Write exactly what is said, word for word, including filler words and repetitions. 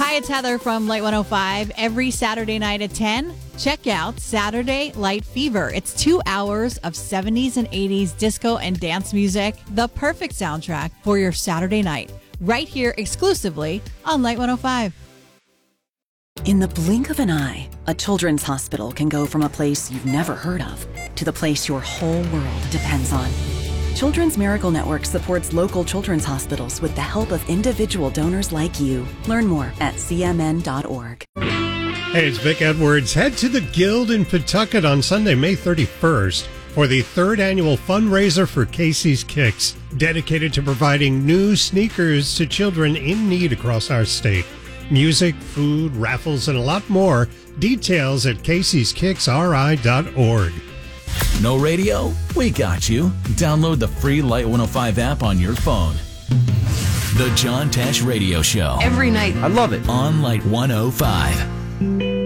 Hi, it's Heather from Light one oh five. Every Saturday night at ten, check out Saturday Light Fever. It's two hours of seventies and eighties disco and dance music, the perfect soundtrack for your Saturday night, right here exclusively on Light one oh five. In the blink of an eye, a children's hospital can go from a place you've never heard of to the place your whole world depends on. Children's Miracle Network supports local children's hospitals with the help of individual donors like you. Learn more at c m n dot org. Hey, it's Vic Edwards. Head to the Guild in Pawtucket on Sunday, May thirty-first for the third annual fundraiser for Casey's Kicks, dedicated to providing new sneakers to children in need across our state. Music, food, raffles, and a lot more. Details at caseys kicks r i dot org. No radio? We got you. Download the free Light one oh five app on your phone. The John Tesh Radio Show. Every night. I love it. On Light one oh five.